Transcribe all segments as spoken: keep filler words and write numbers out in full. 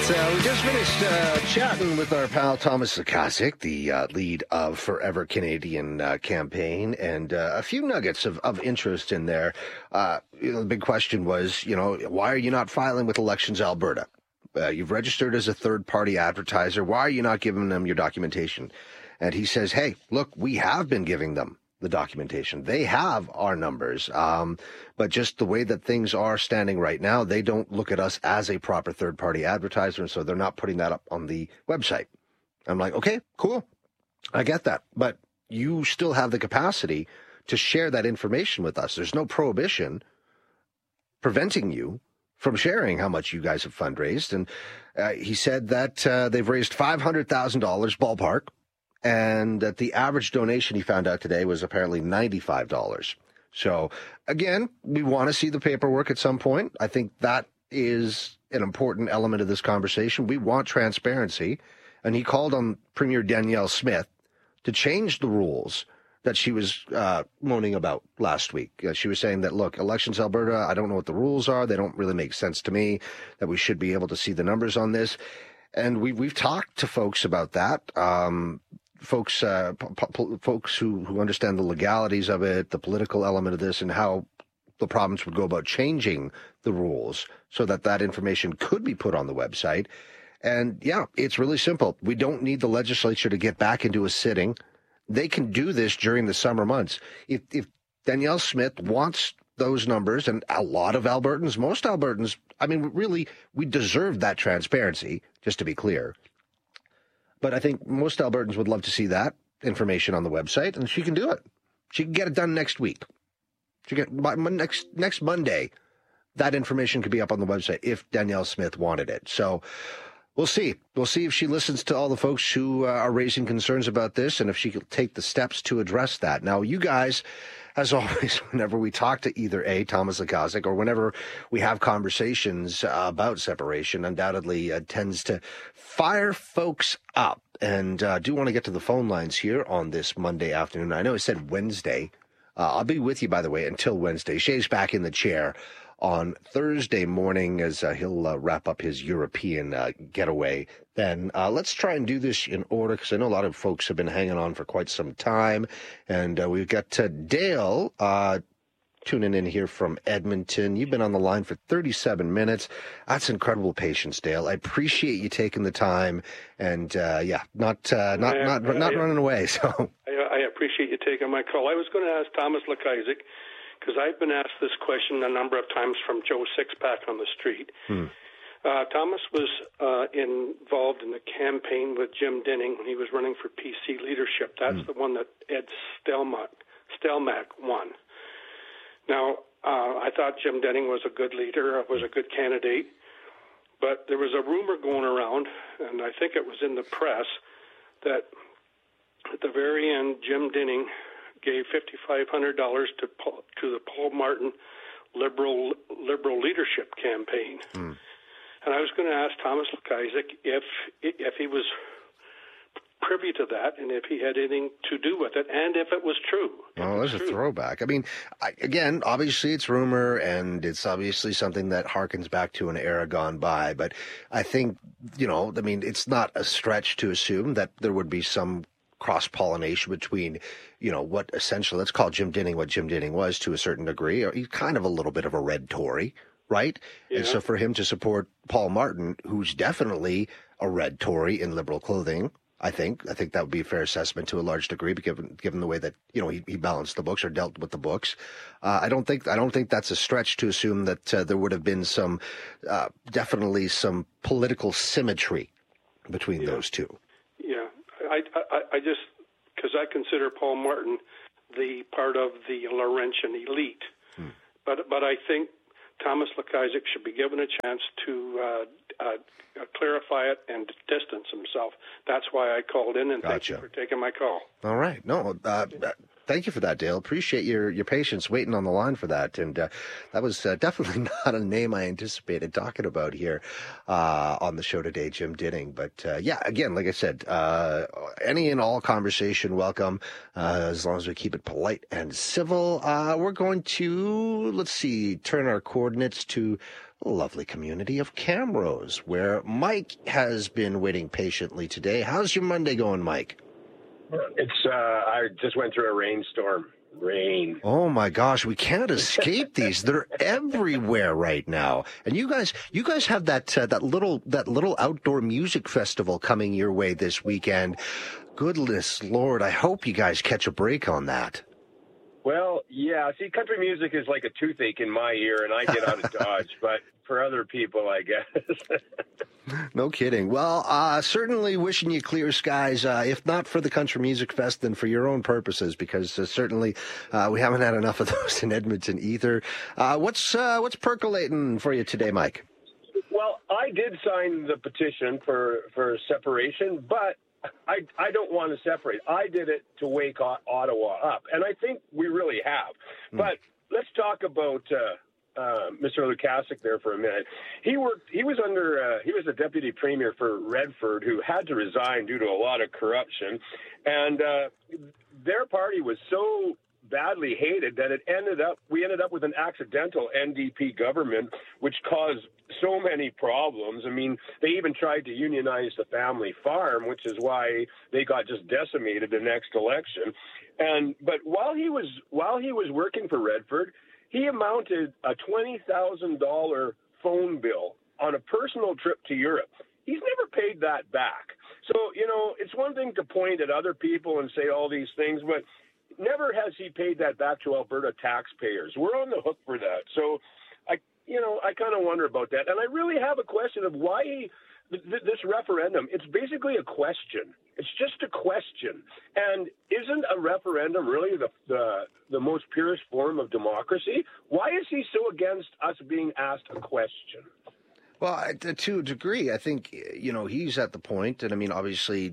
uh, we just finished uh, chatting with our pal Thomas Lukaszuk, the uh, lead of Forever Canadian uh, campaign, and uh, a few nuggets of, of interest in there. Uh, you know, the big question was, you know, why are you not filing with Elections Alberta? Uh, you've registered as a third-party advertiser. Why are you not giving them your documentation? And he says, hey, look, we have been giving them the documentation. They have our numbers, um, but just the way that things are standing right now, they don't look at us as a proper third-party advertiser, and so they're not putting that up on the website. I'm like, okay, cool. I get that, but you still have the capacity to share that information with us. There's no prohibition preventing you from sharing how much you guys have fundraised. And uh, he said that uh, they've raised five hundred thousand dollars ballpark, and that the average donation he found out today was apparently ninety-five dollars. So, again, we want to see the paperwork at some point. I think that is an important element of this conversation. We want transparency. And he called on Premier Danielle Smith to change the rules that she was uh, moaning about last week. Uh, she was saying that, look, Elections Alberta, I don't know what the rules are. They don't really make sense to me, that we should be able to see the numbers on this. And we, we've talked to folks about that. Um, folks uh, p- p- folks who, who understand the legalities of it, the political element of this, and how the province would go about changing the rules so that that information could be put on the website. And, yeah, it's really simple. We don't need the legislature to get back into a sitting. They can do this during the summer months. If, if Danielle Smith wants those numbers, and a lot of Albertans, most Albertans, I mean, really, we deserve that transparency, just to be clear. But I think most Albertans would love to see that information on the website, and she can do it. She can get it done next week. She can by next next Monday. That information could be up on the website if Danielle Smith wanted it. So we'll see. We'll see if she listens to all the folks who uh, are raising concerns about this, and if she can take the steps to address that. Now, you guys, as always, whenever we talk to either A, Thomas Lukaszuk, or whenever we have conversations uh, about separation, undoubtedly uh, tends to fire folks up. And I uh, do want to get to the phone lines here on this Monday afternoon. I know I said Wednesday. Uh, I'll be with you, by the way, until Wednesday. Shay's back in the chair on Thursday morning as uh, he'll uh, wrap up his European uh, getaway. Then uh, let's try and do this in order, because I know a lot of folks have been hanging on for quite some time. And uh, we've got uh, Dale uh, tuning in here from Edmonton. You've been on the line for thirty-seven minutes. That's incredible patience, Dale. I appreciate you taking the time, and uh, yeah, not uh, not I, not I, not I, running away. So I, I appreciate you taking my call. I was going to ask Thomas Lukaszuk, because I've been asked this question a number of times from Joe Sixpack on the street. Hmm. Uh, Thomas was uh, involved in the campaign with Jim Dinning when he was running for P C leadership. That's hmm. the one that Ed Stelmach, Stelmach won. Now, uh, I thought Jim Dinning was a good leader, was a good candidate, but there was a rumor going around, and I think it was in the press, that at the very end, Jim Dinning gave five thousand five hundred dollars to to the Paul Martin Liberal Liberal Leadership Campaign. Mm. And I was going to ask Thomas Lukaszuk if if he was privy to that and if he had anything to do with it, and if it was true. Oh, there's a throwback. I mean, I, again, obviously it's rumor, and it's obviously something that harkens back to an era gone by. But I think, you know, I mean, it's not a stretch to assume that there would be some cross-pollination between, you know, what essentially, let's call Jim Dinning what Jim Dinning was to a certain degree. He's kind of a little bit of a red Tory, right? Yeah. And so for him to support Paul Martin, who's definitely a red Tory in Liberal clothing, I think, I think that would be a fair assessment to a large degree, given given the way that, you know, he, he balanced the books or dealt with the books. Uh, I don't think I don't think that's a stretch to assume that uh, there would have been some, uh, definitely some political symmetry between yeah. those two. Yeah, I, I, I just, because I consider Paul Martin the part of the Laurentian elite, hmm. but but I think Thomas Lukaszuk should be given a chance to uh, uh, clarify it and distance himself. That's why I called in, and gotcha. Thank you for taking my call. All right. No, uh, thank you for that, Dale. Appreciate your, your patience waiting on the line for that. And uh, that was uh, definitely not a name I anticipated talking about here uh, on the show today, Jim Dinning. But uh, yeah, again, like I said, uh, any and all conversation welcome, uh, as long as we keep it polite and civil. Uh, we're going to, let's see, turn our coordinates to lovely community of Camrose, where Mike has been waiting patiently today. How's your Monday going, Mike? It's, uh, I just went through a rainstorm. Rain. Oh my gosh, we can't escape these. They're everywhere right now. And you guys, you guys have that uh, that little that little outdoor music festival coming your way this weekend. Goodness Lord, I hope you guys catch a break on that. Well, yeah. See, country music is like a toothache in my ear, and I get out of Dodge. But for other people, I guess. No kidding. Well, uh, certainly wishing you clear skies, uh, if not for the Country Music Fest, then for your own purposes, because uh, certainly uh, we haven't had enough of those in Edmonton either. Uh, what's uh, what's percolating for you today, Mike? Well, I did sign the petition for, for separation, but I, I don't want to separate. I did it to wake Ottawa up, and I think we really have. Mm. But let's talk about uh, uh, Mister Lukasik there for a minute. He worked. He was under. Uh, he was a deputy premier for Redford, who had to resign due to a lot of corruption, and uh, their party was so badly hated that it ended up. We ended up with an accidental N D P government, which caused so many problems. I mean, they even tried to unionize the family farm, which is why they got just decimated the next election. And but while he was while he was working for Redford, he amounted a twenty thousand dollar phone bill on a personal trip to Europe. He's never paid that back. So, you know, it's one thing to point at other people and say all these things, but never has he paid that back to Alberta taxpayers. We're on the hook for that. So, I, you know, I kind of wonder about that. And I really have a question of why he, th- this referendum, it's basically a question. It's just a question. And isn't a referendum really the, the, the most purest form of democracy? Why is he so against us being asked a question? Well, to a degree, I think, you know, he's at the point, and I mean, obviously,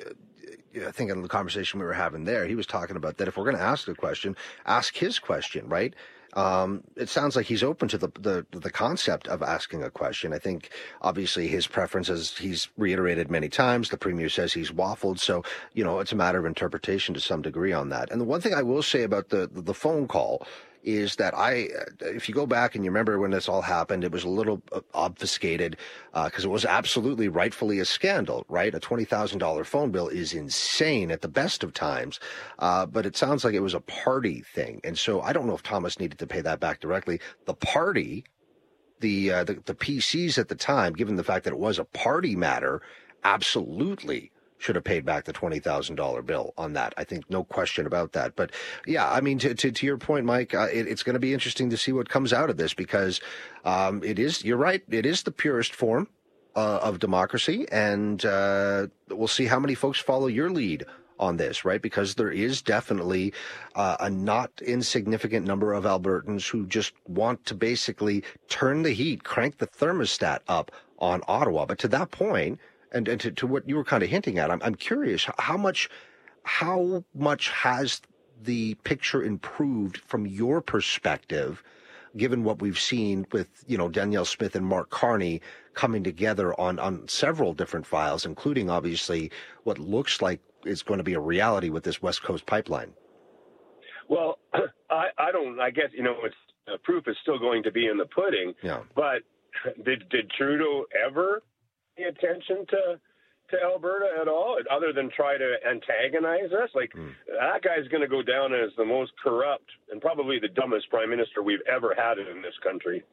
I think in the conversation we were having there, he was talking about that if we're going to ask a question, ask his question, right? Um, it sounds like he's open to the, the the concept of asking a question. I think, obviously, his preference, as he's reiterated many times, the premier says he's waffled. So, you know, it's a matter of interpretation to some degree on that. And the one thing I will say about the the phone call is that I, if you go back and you remember when this all happened, it was a little obfuscated because uh, it was absolutely rightfully a scandal, right? A twenty thousand dollars phone bill is insane at the best of times, uh, but it sounds like it was a party thing. And so I don't know if Thomas needed to pay that back directly. The party, the, uh, the, the P Cs at the time, given the fact that it was a party matter, absolutely should have paid back the twenty thousand dollars bill on that. I think no question about that. But yeah, I mean, to to, to your point, Mike, uh, it, it's going to be interesting to see what comes out of this because um, it is, you're right, it is the purest form uh, of democracy. And uh, we'll see how many folks follow your lead on this, right? Because there is definitely uh, a not insignificant number of Albertans who just want to basically turn the heat, crank the thermostat up on Ottawa. But to that point, And, and to, to what you were kind of hinting at, I'm, I'm curious how much, how much has the picture improved from your perspective, given what we've seen with, you know, Danielle Smith and Mark Carney coming together on, on several different files, including obviously what looks like is going to be a reality with this West Coast pipeline? Well, I, I don't, I guess, you know, it's, uh, proof is still going to be in the pudding. Yeah. But did, did Trudeau ever pay attention to to Alberta at all, other than try to antagonize us? Like, mm. that guy's going to go down as the most corrupt and probably the dumbest prime minister we've ever had in this country.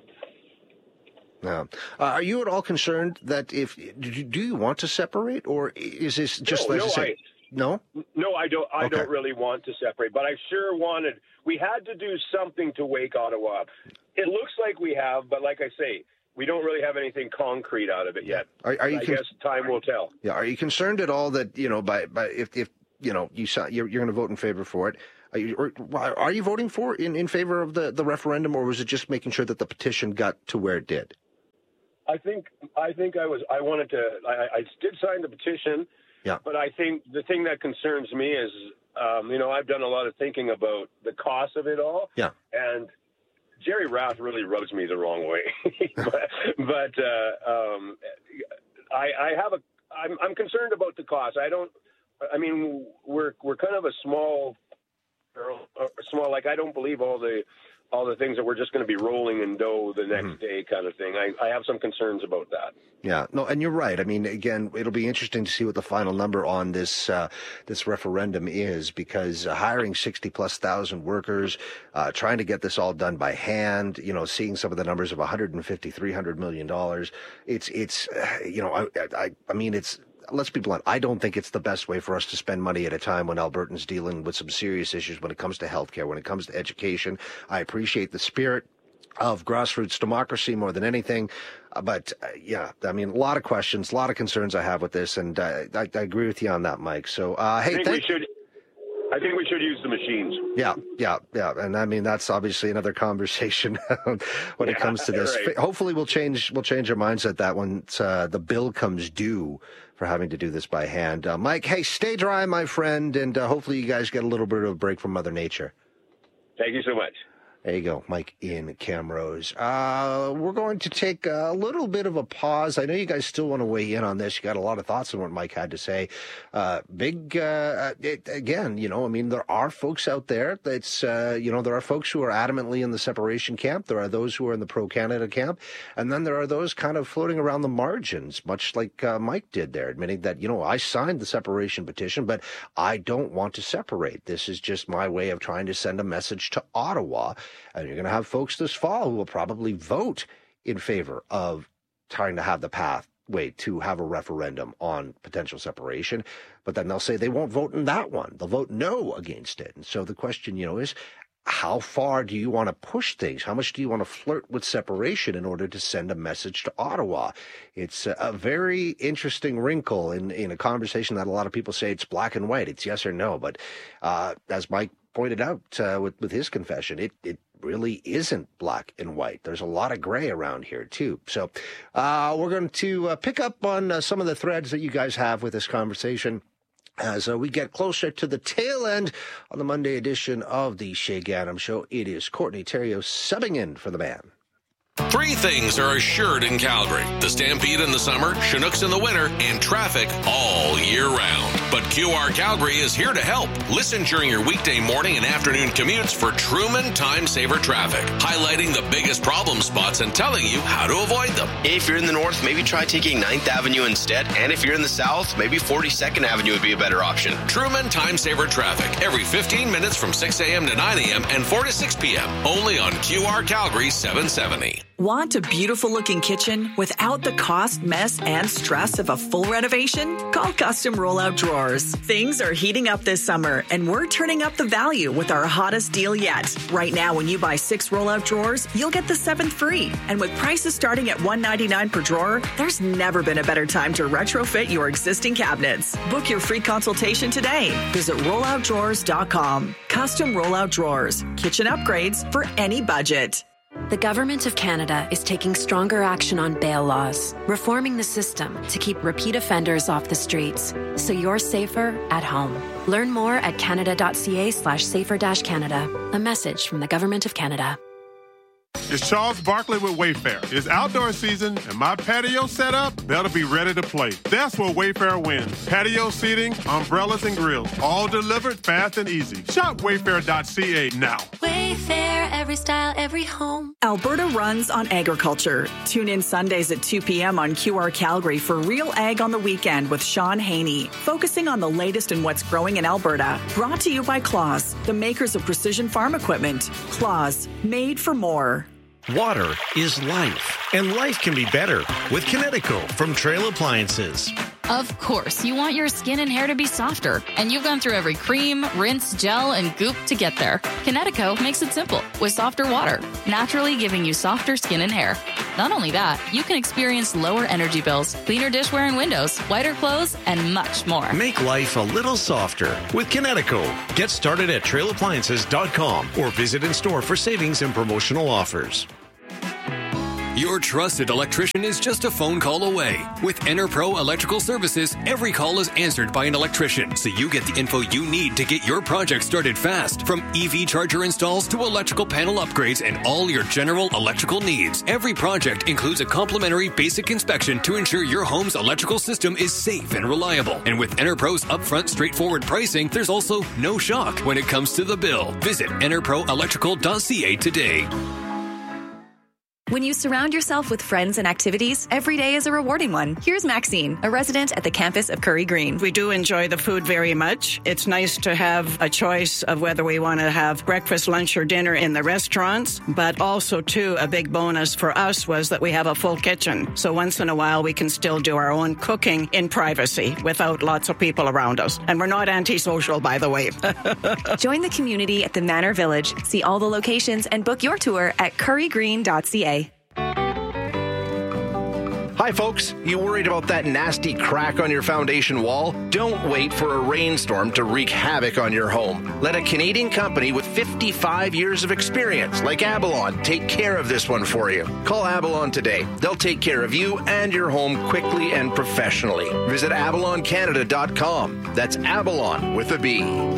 Yeah. Uh, are you at all concerned that if do you, do you want to separate, or is this just no, like no, say, I, no? No, I don't. I okay. don't really want to separate, but I sure wanted. We had to do something to wake Ottawa up. It looks like we have, but like I say, we don't really have anything concrete out of it yet. Are, are you I con- guess time will tell. Yeah. Are you concerned at all that, you know, by, by if, if you know, you saw, you're, you're going to vote in favor for it? Are you, or, are you voting for in, in favor of the, the referendum, or was it just making sure that the petition got to where it did? I think I think I was I wanted to I, I did sign the petition. Yeah. But I think the thing that concerns me is, um, you know, I've done a lot of thinking about the cost of it all. Yeah. And Jerry Rath really rubs me the wrong way. but but uh, um, I, I have a I'm, I'm concerned about the cost. I don't. I mean, we're we're kind of a small, small. Like I don't believe all the all the things that we're just going to be rolling in dough the next mm-hmm. day kind of thing. I, I have some concerns about that. Yeah, no, and you're right. I mean, again, it'll be interesting to see what the final number on this uh, this referendum is, because uh, hiring sixty plus thousand workers, uh, trying to get this all done by hand, you know, seeing some of the numbers of one hundred fifty, three hundred million dollars, it's it's uh, you know, I, I I mean, it's. Let's be blunt. I don't think it's the best way for us to spend money at a time when Albertans dealing with some serious issues when it comes to healthcare, when it comes to education. I appreciate the spirit of grassroots democracy more than anything. Uh, but, uh, yeah, I mean, a lot of questions, a lot of concerns I have with this, and uh, I, I agree with you on that, Mike. So, uh, hey, I think thank- we should. I think we should use the machines. Yeah, yeah, yeah. And I mean, that's obviously another conversation when yeah, it comes to this. Right. Hopefully we'll change we'll change our mindset that once uh, the bill comes due for having to do this by hand. Uh, Mike, hey, stay dry, my friend, and uh, hopefully you guys get a little bit of a break from Mother Nature. Thank you so much. There you go, Mike in Camrose. Uh, we're going to take a little bit of a pause. I know you guys still want to weigh in on this. You got a lot of thoughts on what Mike had to say. Uh, big, uh, it, again, you know, I mean, there are folks out there that's, uh, you know, there are folks who are adamantly in the separation camp. There are those who are in the pro-Canada camp. And then there are those kind of floating around the margins, much like uh, Mike did there, admitting that, you know, I signed the separation petition, but I don't want to separate. This is just my way of trying to send a message to Ottawa. And you're going to have folks this fall who will probably vote in favor of trying to have the pathway to have a referendum on potential separation. But then they'll say they won't vote in that one. They'll vote no against it. And so the question, you know, is how far do you want to push things? How much do you want to flirt with separation in order to send a message to Ottawa? It's a, a very interesting wrinkle in, in a conversation that a lot of people say it's black and white. It's yes or no. But uh, as Mike pointed out uh, with, with his confession, it, it really isn't black and white. There's a lot of gray around here, too. So uh, we're going to uh, pick up on uh, some of the threads that you guys have with this conversation as uh, we get closer to the tail end on the Monday edition of the Shay Ghanem Show. It is Courtney Theriault subbing in for the man. Three things are assured in Calgary: the Stampede in the summer, Chinooks in the winter, and traffic all year round. But Q R Calgary is here to help. Listen during your weekday morning and afternoon commutes for Truman Time Saver Traffic, highlighting the biggest problem spots and telling you how to avoid them. If you're in the north, maybe try taking ninth Avenue instead. And if you're in the south, maybe forty-second Avenue would be a better option. Truman Time Saver Traffic, every fifteen minutes from six a.m. to nine a.m. and four to six p.m. Only on Q R Calgary seven seventy. Want a beautiful-looking kitchen without the cost, mess, and stress of a full renovation? Call Custom Rollout Drawers. Things are heating up this summer, and we're turning up the value with our hottest deal yet. Right now, when you buy six rollout drawers, you'll get the seventh free. And with prices starting at one hundred ninety-nine dollars per drawer, there's never been a better time to retrofit your existing cabinets. Book your free consultation today. Visit rollout drawers dot com. Custom Rollout Drawers. Kitchen upgrades for any budget. The Government of Canada is taking stronger action on bail laws, reforming the system to keep repeat offenders off the streets, so you're safer at home. Learn more at canada.ca slash safer dash Canada. A message from the Government of Canada. It's Charles Barkley with Wayfair. It's outdoor season, and my patio set up better be ready to play. That's where Wayfair wins. Patio seating, umbrellas, and grills, all delivered fast and easy. Shop wayfair dot c a now. Wayfair, every style, every home. Alberta runs on agriculture. Tune in Sundays at two p.m. on Q R Calgary for Real Ag on the Weekend with Sean Haney, focusing on the latest in what's growing in Alberta. Brought to you by Claus, the makers of precision farm equipment. Claus, made for more. Water is life, and life can be better with Kinetico from Trail Appliances. Of course, you want your skin and hair to be softer, and you've gone through every cream, rinse, gel, and goop to get there. Kinetico makes it simple with softer water, naturally giving you softer skin and hair. Not only that, you can experience lower energy bills, cleaner dishware and windows, whiter clothes, and much more. Make life a little softer with Kinetico. Get started at trail appliances dot com or visit in store for savings and promotional offers. Your trusted electrician is just a phone call away. With EnerPro Electrical Services, every call is answered by an electrician, so you get the info you need to get your project started fast. From E V charger installs to electrical panel upgrades and all your general electrical needs. Every project includes a complimentary basic inspection to ensure your home's electrical system is safe and reliable. And with EnerPro's upfront, straightforward pricing, there's also no shock when it comes to the bill. Visit enerpro electrical dot c a today. When you surround yourself with friends and activities, every day is a rewarding one. Here's Maxine, a resident at the campus of Curry Green. We do enjoy the food very much. It's nice to have a choice of whether we want to have breakfast, lunch, or dinner in the restaurants. But also, too, a big bonus for us was that we have a full kitchen. So once in a while, we can still do our own cooking in privacy without lots of people around us. And we're not antisocial, by the way. Join the community at the Manor Village. See all the locations and book your tour at curry green dot c a. Hi, folks. You worried about that nasty crack on your foundation wall? Don't wait for a rainstorm to wreak havoc on your home. Let a Canadian company with fifty-five years of experience, like Abalon, take care of this one for you. Call Abalon today. They'll take care of you and your home quickly and professionally. Visit abalon canada dot com. That's Abalon with a B.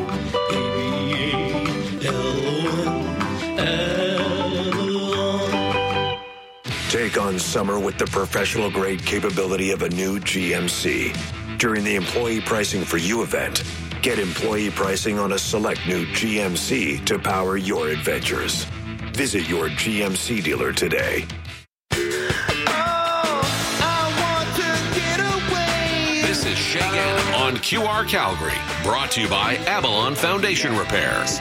Take on summer with the professional-grade capability of a new G M C. During the Employee Pricing for You event, get employee pricing on a select new G M C to power your adventures. Visit your G M C dealer today. This is Shay Gannon on Q R Calgary, brought to you by Avalon Foundation Repairs.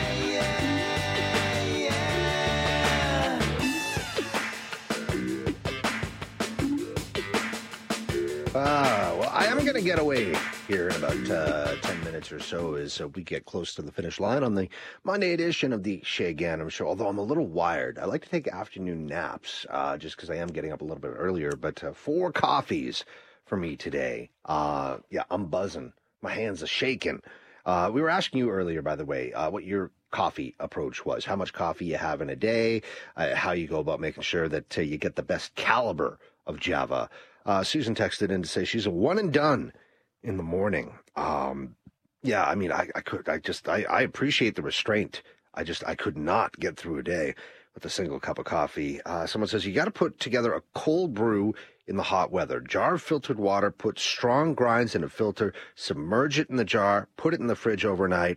Uh, well, I am going to get away here in about uh, ten minutes or so as uh, we get close to the finish line on the Monday edition of the Shay Gannon Show. Although I'm a little wired, I like to take afternoon naps uh, just because I am getting up a little bit earlier. But uh, four coffees for me today. Uh, yeah, I'm buzzing. My hands are shaking. Uh, we were asking you earlier, by the way, uh, what your coffee approach was, how much coffee you have in a day, uh, how you go about making sure that uh, you get the best caliber of Java. Uh, Susan texted in to say she's a one and done in the morning. Um, yeah, I mean, I, I could, I just, I, I appreciate the restraint. I just, I could not get through a day with a single cup of coffee. Uh, someone says you got to put together a cold brew in the hot weather. Jar of filtered water, put strong grinds in a filter, submerge it in the jar, put it in the fridge overnight.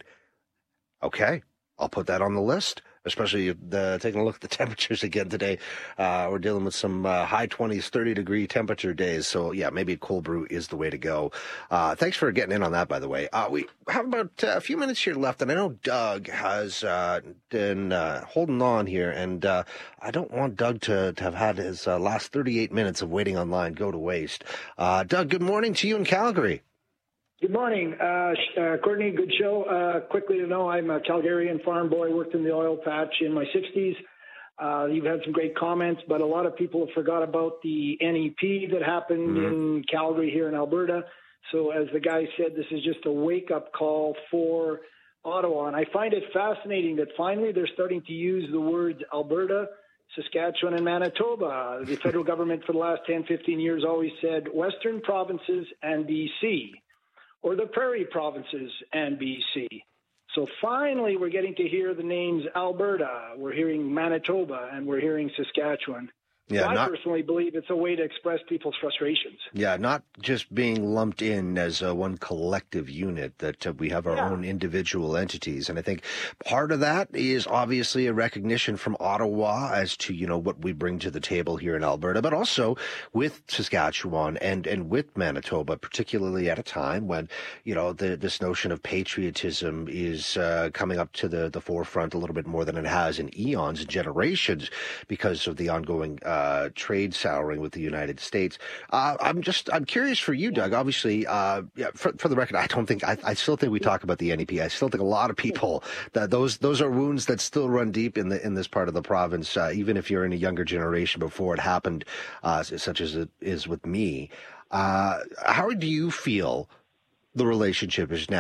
Okay, I'll put that on the list. Especially the, taking a look at the temperatures again today. Uh, we're dealing with some uh, high twenties, thirty degree temperature days. So, yeah, maybe a cold brew is the way to go. Uh, thanks for getting in on that, by the way. Uh, we have about uh, a few minutes here left, and I know Doug has uh, been uh, holding on here, and uh, I don't want Doug to, to have had his uh, last thirty-eight minutes of waiting online go to waste. Uh, Doug, good morning to you in Calgary. Good morning, uh, uh, Courtney. Good show. Uh, quickly to know, I'm a Calgarian farm boy, worked in the oil patch in my sixties. Uh, you've had some great comments, but a lot of people have forgot about the N E P that happened mm-hmm. in Calgary here in Alberta. So as the guy said, this is just a wake-up call for Ottawa. And I find it fascinating that finally they're starting to use the words Alberta, Saskatchewan, and Manitoba. The federal government for the last ten, fifteen years always said Western provinces and B C, or the Prairie provinces and B C. So finally, we're getting to hear the names Alberta, we're hearing Manitoba, and we're hearing Saskatchewan. Yeah, so I not, personally believe it's a way to express people's frustrations. Yeah, not just being lumped in as uh, one collective unit, that uh, we have our yeah. own individual entities. And I think part of that is obviously a recognition from Ottawa as to, you know, what we bring to the table here in Alberta, but also with Saskatchewan and, and with Manitoba, particularly at a time when, you know, the, this notion of patriotism is uh, coming up to the, the forefront a little bit more than it has in eons and generations because of the ongoing uh, Uh, trade souring with the United States. Uh, I'm just, I'm curious for you, Doug. Obviously, uh, yeah, for, for the record, I don't think, I, I still think we talk about the N E P. I still think a lot of people that those, those are wounds that still run deep in the, in this part of the province, uh, even if you're in a younger generation before it happened, uh, such as it is with me. Uh, how do you feel the relationship is now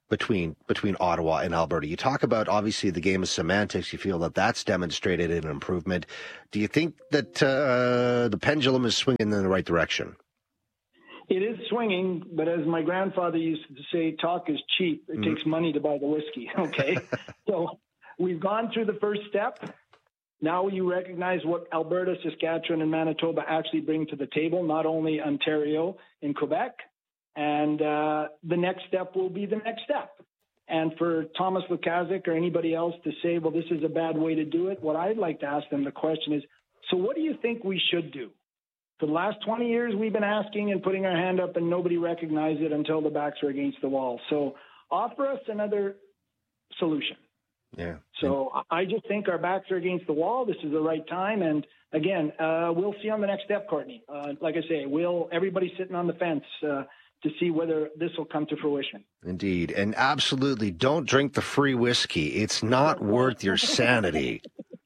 between between Ottawa and Alberta. You talk about, obviously, the game of semantics. You feel that that's demonstrated an improvement. Do you think that uh, the pendulum is swinging in the right direction? It is swinging, but as my grandfather used to say, talk is cheap. It mm. takes money to buy the whiskey, okay? So we've gone through the first step. Now you recognize what Alberta, Saskatchewan, and Manitoba actually bring to the table, not only Ontario and Quebec. And uh, the next step will be the next step. And for Thomas Lukaszuk or anybody else to say, well, this is a bad way to do it, what I'd like to ask them, the question is, so what do you think we should do? For the last twenty years, we've been asking and putting our hand up, and nobody recognized it until the backs are against the wall. So offer us another solution. Yeah. So I just think our backs are against the wall. This is the right time. And again, uh, we'll see on the next step, Courtney. Uh, like I say, we'll everybody's sitting on the fence uh, to see whether this will come to fruition. Indeed. And absolutely, don't drink the free whiskey. It's not worth your sanity.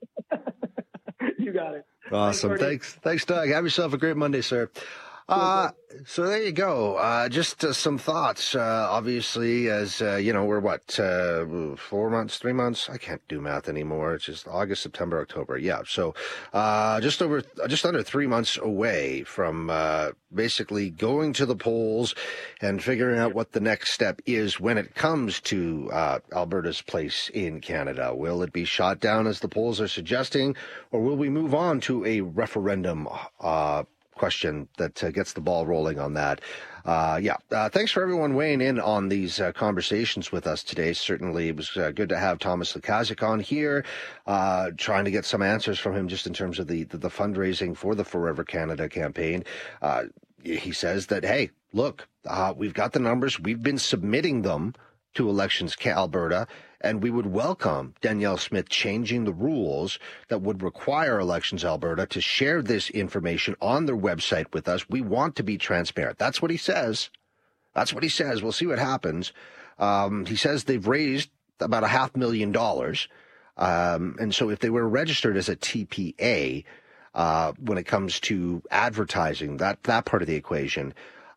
You got it. Awesome. Thanks, thanks, Doug. Have yourself a great Monday, sir. Uh, so there you go. Uh, just uh, some thoughts. Uh, obviously, as uh, you know, we're what uh, four months, three months. I can't do math anymore. It's just August, September, October. Yeah. So uh, just over, just under three months away from uh, basically going to the polls and figuring out what the next step is when it comes to uh, Alberta's place in Canada. Will it be shot down as the polls are suggesting, or will we move on to a referendum? Uh, question that uh, gets the ball rolling on that. Uh, yeah. Uh, thanks for everyone weighing in on these uh, conversations with us today. Certainly it was uh, good to have Thomas Lukaszuk on here, uh, trying to get some answers from him just in terms of the, the, the fundraising for the Forever Canada campaign. Uh, he says that, hey, look, uh, we've got the numbers. We've been submitting them to Elections Alberta, and we would welcome Danielle Smith changing the rules that would require Elections Alberta to share this information on their website with us. We want to be transparent. That's what he says. That's what he says. We'll see what happens. Um, he says they've raised about a half million dollars. Um, and so if they were registered as a T P A, uh, when it comes to advertising, that, that part of the equation,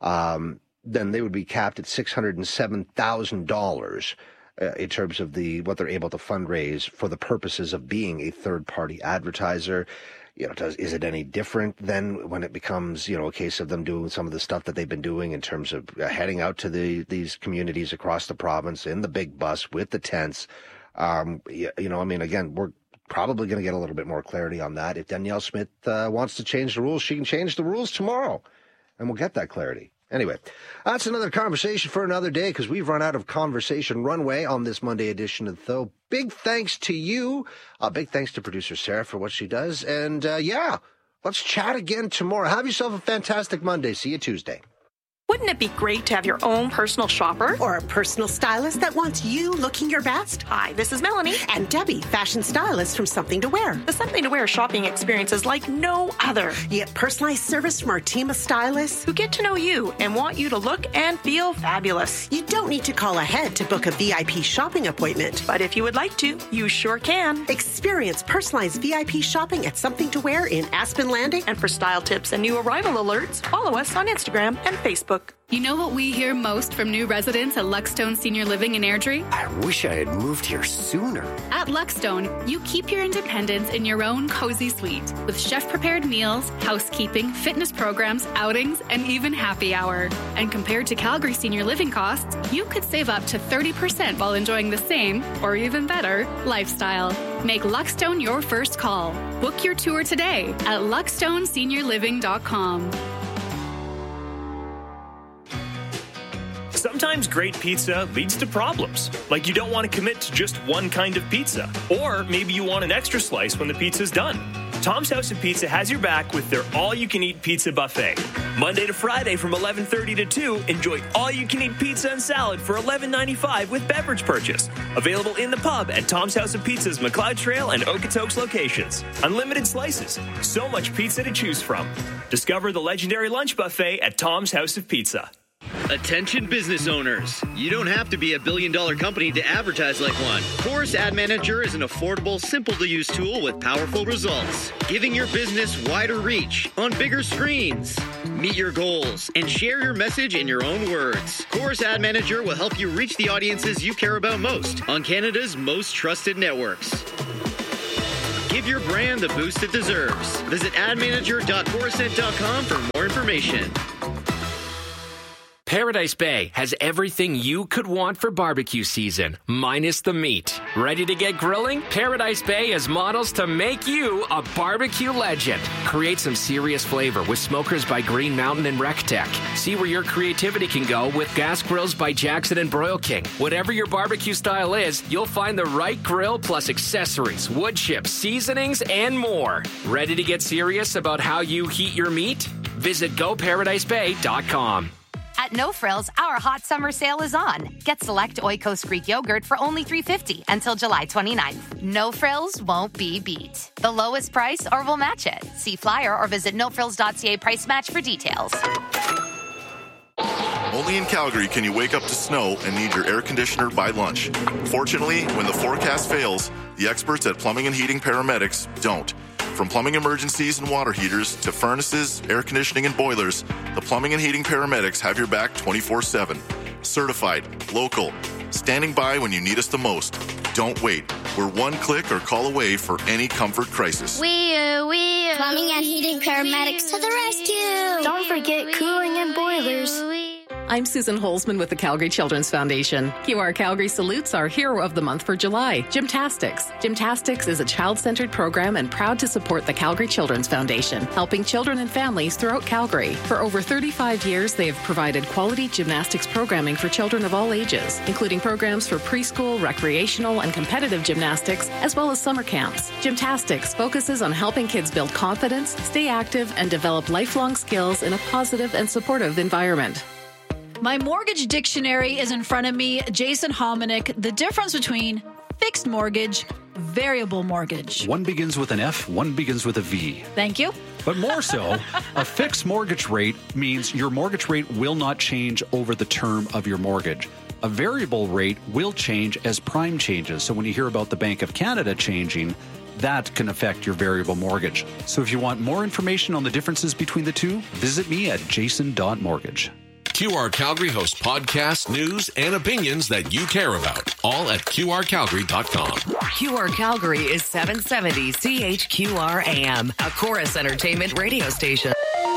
um, then they would be capped at six hundred seven thousand dollars uh, in terms of the what they're able to fundraise for the purposes of being a third-party advertiser. You know, does is it any different than when it becomes, you know, a case of them doing some of the stuff that they've been doing in terms of uh, heading out to the these communities across the province in the big bus with the tents? Um, you, you know, I mean, again, we're probably going to get a little bit more clarity on that. If Danielle Smith uh, wants to change the rules, she can change the rules tomorrow, and we'll get that clarity. Anyway, that's another conversation for another day because we've run out of conversation runway on this Monday edition of Though. Big thanks to you. Uh, big thanks to producer Sarah for what she does. And, uh, yeah, let's chat again tomorrow. Have yourself a fantastic Monday. See you Tuesday. Wouldn't it be great to have your own personal shopper? Or a personal stylist that wants you looking your best? Hi, this is Melanie. And Debbie, fashion stylist from Something to Wear. The Something to Wear shopping experience is like no other. You get personalized service from our team of stylists who get to know you and want you to look and feel fabulous. You don't need to call ahead to book a V I P shopping appointment. But if you would like to, you sure can. Experience personalized V I P shopping at Something to Wear in Aspen Landing. And for style tips and new arrival alerts, follow us on Instagram and Facebook. You know what we hear most from new residents at Luckstone Senior Living in Airdrie? I wish I had moved here sooner. At Luckstone, you keep your independence in your own cozy suite with chef-prepared meals, housekeeping, fitness programs, outings, and even happy hour. And compared to Calgary Senior Living costs, you could save up to thirty percent while enjoying the same, or even better, lifestyle. Make Luckstone your first call. Book your tour today at luckstone senior living dot com. Sometimes great pizza leads to problems, like you don't want to commit to just one kind of pizza, or maybe you want an extra slice when the pizza's done. Tom's House of Pizza has your back with their all-you-can-eat pizza buffet. Monday to Friday from eleven thirty to two, enjoy all-you-can-eat pizza and salad for eleven ninety-five with beverage purchase. Available in the pub at Tom's House of Pizza's McLeod Trail and Okotoks locations. Unlimited slices, so much pizza to choose from. Discover the legendary lunch buffet at Tom's House of Pizza. Attention business owners. You don't have to be a billion dollar company to advertise like one. Chorus Ad Manager is an affordable, simple to use tool with powerful results, giving your business wider reach on bigger screens. Meet your goals and share your message in your own words. Chorus Ad Manager will help you reach the audiences you care about most on Canada's most trusted networks. Give your brand the boost it deserves. Visit ad manager dot coruscant dot com for more information. Paradise Bay has everything you could want for barbecue season, minus the meat. Ready to get grilling? Paradise Bay has models to make you a barbecue legend. Create some serious flavor with smokers by Green Mountain and RecTech. See where your creativity can go with gas grills by Jackson and Broil King. Whatever your barbecue style is, you'll find the right grill plus accessories, wood chips, seasonings, and more. Ready to get serious about how you heat your meat? Visit go paradise bay dot com. At No Frills, our hot summer sale is on. Get select Oikos Greek yogurt for only three dollars and fifty cents until July twenty-ninth. No Frills won't be beat. The lowest price or we'll match it. See flyer or visit no frills dot c a price match for details. Only in Calgary can you wake up to snow and need your air conditioner by lunch. Fortunately, when the forecast fails, the experts at Plumbing and Heating Paramedics don't. From plumbing emergencies and water heaters to furnaces, air conditioning, and boilers, the Plumbing and Heating Paramedics have your back twenty-four seven. Certified, local, standing by when you need us the most. Don't wait. We're one click or call away for any comfort crisis. We, uh, we, uh, Plumbing and Heating Paramedics to the rescue. Don't forget cooling and boilers. I'm Susan Holzman with the Calgary Children's Foundation. Q R Calgary salutes our hero of the month for July, Gymtastics. Gymtastics is a child-centered program and proud to support the Calgary Children's Foundation, helping children and families throughout Calgary. For over thirty-five years, they have provided quality gymnastics programming for children of all ages, including programs for preschool, recreational, and competitive gymnastics, as well as summer camps. Gymtastics focuses on helping kids build confidence, stay active, and develop lifelong skills in a positive and supportive environment. My mortgage dictionary is in front of me. Jason Hominick, the difference between fixed mortgage, variable mortgage. One begins with an F, one begins with a V. Thank you. But more so, a fixed mortgage rate means your mortgage rate will not change over the term of your mortgage. A variable rate will change as prime changes. So when you hear about the Bank of Canada changing, that can affect your variable mortgage. So if you want more information on the differences between the two, visit me at jason dot mortgage. Q R Calgary hosts podcasts, news, and opinions that you care about, all at q r calgary dot com. Q R Calgary is seven seventy C H Q R A M, a Chorus Entertainment radio station.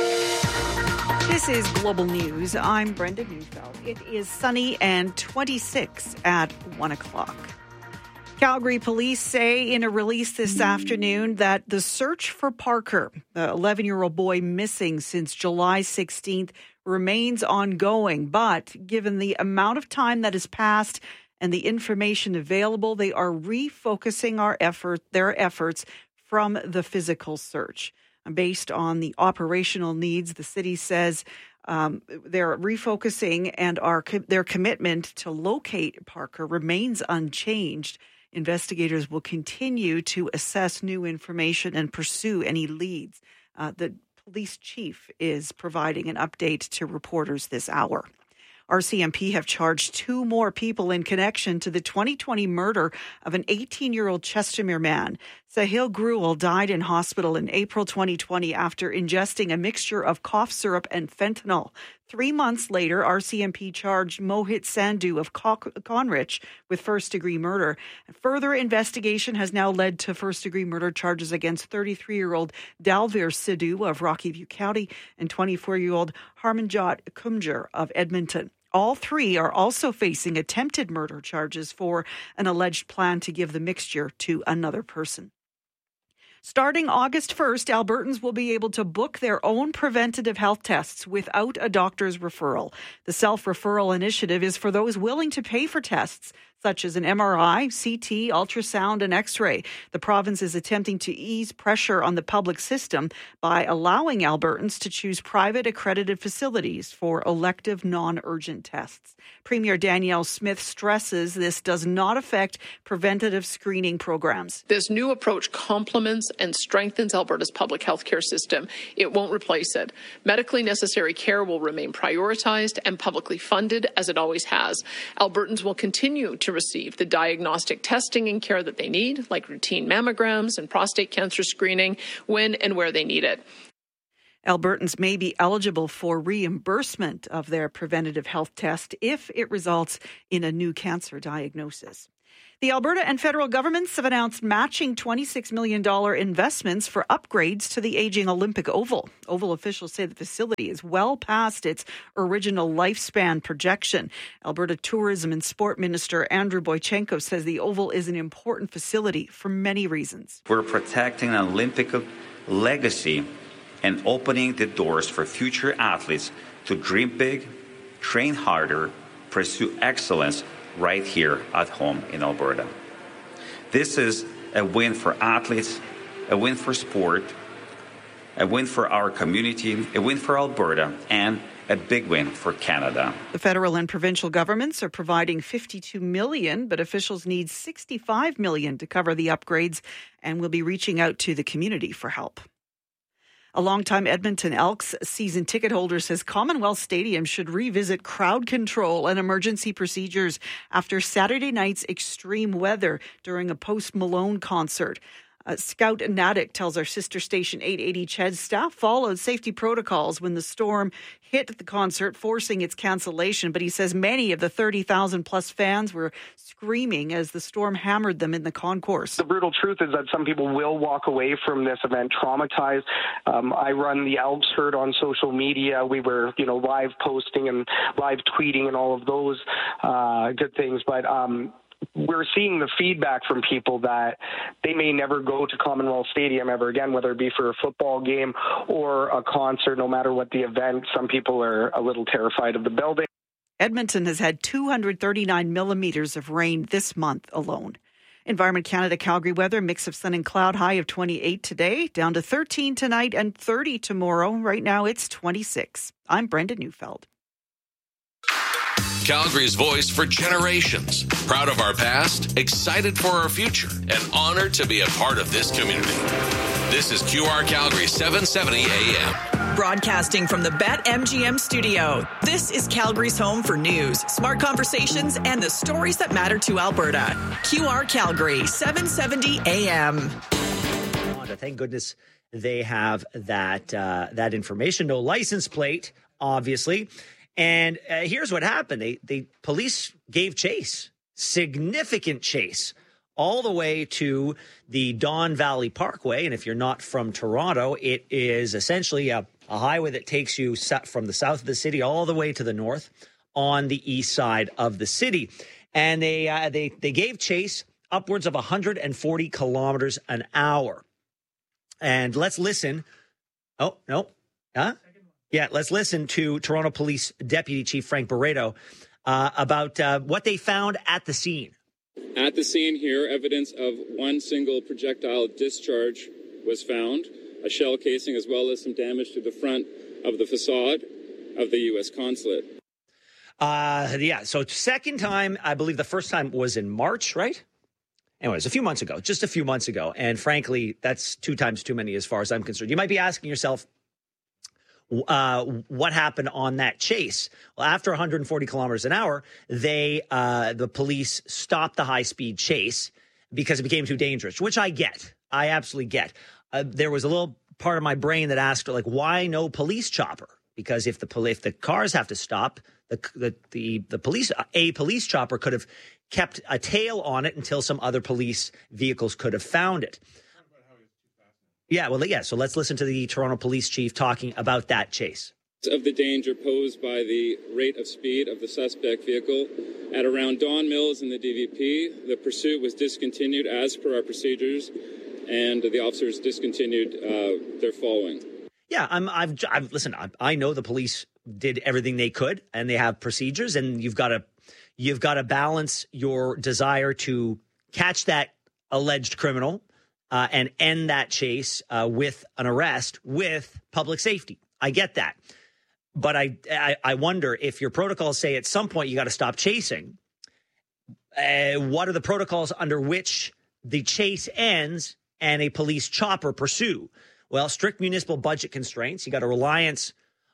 This is Global News. I'm Brenda Neufeld. It is sunny and twenty-six at one o'clock. Calgary police say in a release this afternoon that the search for Parker, the eleven-year-old boy missing since July sixteenth, remains ongoing. But given the amount of time that has passed and the information available, they are refocusing our effort, their efforts from the physical search. Based on the operational needs, the city says um, they're refocusing and our their commitment to locate Parker remains unchanged. Investigators will continue to assess new information and pursue any leads. Uh, the police chief is providing an update to reporters this hour. R C M P have charged two more people in connection to the twenty twenty murder of an eighteen-year-old Chestermere man. Sahil Gruel died in hospital in April twenty twenty after ingesting a mixture of cough syrup and fentanyl. Three months later, R C M P charged Mohit Sandhu of Conrich with first-degree murder. Further investigation has now led to first-degree murder charges against thirty-three-year-old Dalvir Sidhu of Rocky View County and twenty-four-year-old Harmanjot Kumjar of Edmonton. All three are also facing attempted murder charges for an alleged plan to give the mixture to another person. Starting August first, Albertans will be able to book their own preventative health tests without a doctor's referral. The self-referral initiative is for those willing to pay for tests, such as an M R I, C T, ultrasound, and X-ray. The province is attempting to ease pressure on the public system by allowing Albertans to choose private accredited facilities for elective non-urgent tests. Premier Danielle Smith stresses this does not affect preventative screening programs. This new approach complements and strengthens Alberta's public health care system. It won't replace it. Medically necessary care will remain prioritized and publicly funded as it always has. Albertans will continue to receive the diagnostic testing and care that they need, like routine mammograms and prostate cancer screening, when and where they need it. Albertans may be eligible for reimbursement of their preventative health test if it results in a new cancer diagnosis. The Alberta and federal governments have announced matching twenty-six million dollars investments for upgrades to the aging Olympic Oval. Oval officials say the facility is well past its original lifespan projection. Alberta Tourism and Sport Minister Andrew Boychenko says the Oval is an important facility for many reasons. We're protecting an Olympic legacy and opening the doors for future athletes to dream big, train harder, pursue excellence right here at home in Alberta. This is a win for athletes, a win for sport, a win for our community, a win for Alberta, and a big win for Canada. The federal and provincial governments are providing fifty-two million dollars, but officials need sixty-five million dollars to cover the upgrades and will be reaching out to the community for help. A longtime Edmonton Elks season ticket holder says Commonwealth Stadium should revisit crowd control and emergency procedures after Saturday night's extreme weather during a Post Malone concert. Uh, Scout Natick tells our sister station eight eighty C H E D staff followed safety protocols when the storm hit the concert, forcing its cancellation. But he says many of the thirty thousand plus fans were screaming as the storm hammered them in the concourse. The brutal truth is that some people will walk away from this event traumatized. Um, I run the Elks Herd on social media. We were, you know, live posting and live tweeting and all of those uh, good things. But um we're seeing the feedback from people that they may never go to Commonwealth Stadium ever again, whether it be for a football game or a concert, no matter what the event. Some people are a little terrified of the building. Edmonton has had two hundred thirty-nine millimeters of rain this month alone. Environment Canada Calgary weather, mix of sun and cloud, high of twenty-eight today, down to thirteen tonight and thirty tomorrow. Right now it's twenty-six. I'm Brenda Neufeld. Calgary's voice for generations. Proud of our past, excited for our future, and honored to be a part of this community. This is Q R Calgary seven seventy A M. Broadcasting from the BetMGM studio. This is Calgary's home for news, smart conversations, and the stories that matter to Alberta. Q R Calgary seven seventy A M. Thank goodness they have that uh, that information. No license plate, obviously. And uh, here's what happened. They, they police gave chase, significant chase, all the way to the Don Valley Parkway. And if you're not from Toronto, it is essentially a, a highway that takes you from the south of the city all the way to the north on the east side of the city. And they uh, they they gave chase upwards of one hundred forty kilometers an hour. And let's listen. Oh, no. Huh? Yeah, let's listen to Toronto Police Deputy Chief Frank Barreto uh, about uh, what they found at the scene. At the scene here, evidence of one single projectile discharge was found, a shell casing as well as some damage to the front of the facade of the U S consulate. Uh, yeah, so second time, I believe the first time was in March, right? Anyways, a few months ago, just a few months ago. And frankly, that's two times too many as far as I'm concerned. You might be asking yourself, Uh, what happened on that chase? Well, after one hundred forty kilometers an hour, they uh, the police stopped the high-speed chase because it became too dangerous, which I get. I absolutely get. Uh, there was a little part of my brain that asked, like, why no police chopper? Because if the if the cars have to stop, the the the, the police a police chopper could have kept a tail on it until some other police vehicles could have found it. Yeah, well, yeah, so let's listen to the Toronto Police Chief talking about that chase. Of the danger posed by the rate of speed of the suspect vehicle. At around Don Mills in the D V P, the pursuit was discontinued as per our procedures, and the officers discontinued uh, their following. Yeah, I'm, I've, I've listen, I, I know the police did everything they could, and they have procedures, and you've got to You've got to balance your desire to catch that alleged criminal uh, and end that chase uh, with an arrest with public safety. I get that. But I, I, I wonder if your protocols say at some point you got to stop chasing. Uh, what are the protocols under which the chase ends and a police chopper pursue? Well, strict municipal budget constraints. You got a reliance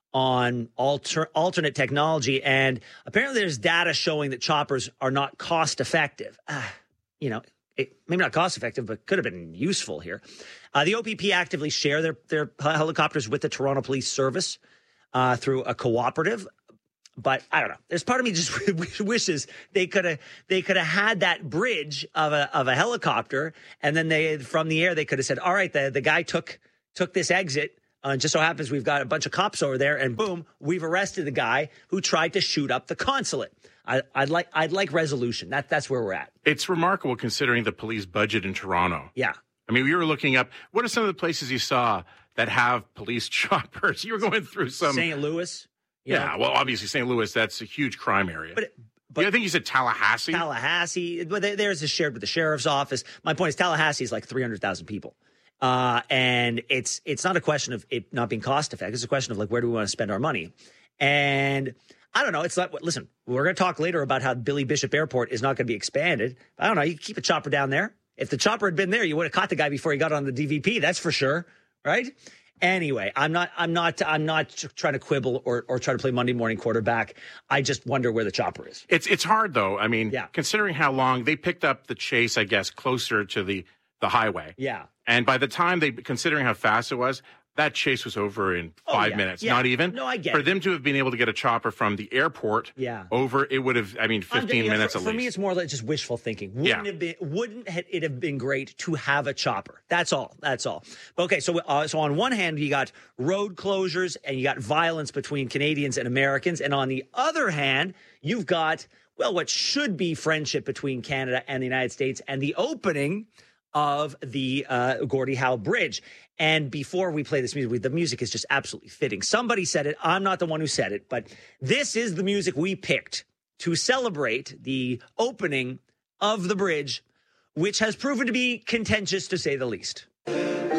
on alter, alternate technology. And apparently there's data showing that choppers are not cost effective. Uh, you know, it, maybe not cost effective, but could have been useful here. Uh, the O P P actively share their, their helicopters with the Toronto Police Service uh, through a cooperative. But I don't know. There's part of me just wishes they could have they could have had that bridge of a of a helicopter, and then they from the air they could have said, "All right, the the guy took took this exit. Uh, just so happens we've got a bunch of cops over there, and boom, we've arrested the guy who tried to shoot up the consulate." I, I'd like I'd like resolution. That that's where we're at. It's remarkable considering the police budget in Toronto. Yeah, I mean, we were looking up what are some of the places you saw that have police choppers. You were going through some Saint Louis. Yeah, know? well, obviously Saint Louis, that's a huge crime area. But, but yeah, I think you said Tallahassee. Tallahassee, but there's a shared with the sheriff's office. My point is Tallahassee is like three hundred thousand people. Uh, and it's it's not a question of it not being cost effective. It's a question of like, where do we want to spend our money? And I don't know. It's not, listen, we're going to talk later about how Billy Bishop Airport is not going to be expanded. I don't know. You keep a chopper down there. If the chopper had been there, you would have caught the guy before he got on the D V P. That's for sure. Right? Anyway, I'm not, I'm not, I'm not trying to quibble or, or try to play Monday morning quarterback. I just wonder where the chopper is. It's, it's hard though. I mean, yeah. considering how long they picked up the chase, I guess, closer to the, the highway. Yeah. And by the time they, considering how fast it was, that chase was over in five oh, yeah. minutes, yeah. not even. No, I get For it. them to have been able to get a chopper from the airport yeah. over, it would have, I mean, fifteen you know, minutes for, at for least. For me, it's more like just wishful thinking. Wouldn't, Yeah. have been, wouldn't it have been great to have a chopper? That's all. That's all. Okay, so uh, so on one hand, you got road closures and you got violence between Canadians and Americans. And on the other hand, you've got, well, what should be friendship between Canada and the United States and the opening of the uh, Gordie Howe Bridge. And before we play this music, the music is just absolutely fitting. Somebody said it. I'm not the one who said it, but this is the music we picked to celebrate the opening of the bridge, which has proven to be contentious to say the least.